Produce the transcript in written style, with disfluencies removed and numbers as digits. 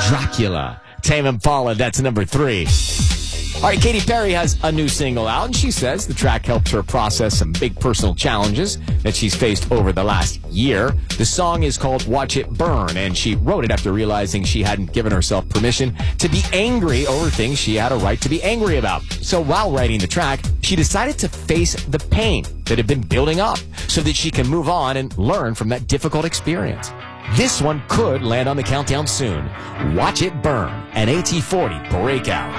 Dracula. Tame Impala, that's number 3. All right, Katy Perry has a new single out, and she says the track helps her process some big personal challenges that she's faced over the last year. The song is called Watch It Burn, and she wrote it after realizing she hadn't given herself permission to be angry over things she had a right to be angry about. So while writing the track, she decided to face the pain that had been building up so that she can move on and learn from that difficult experience. This one could land on the countdown soon. Watch It Burn, an AT40 breakout.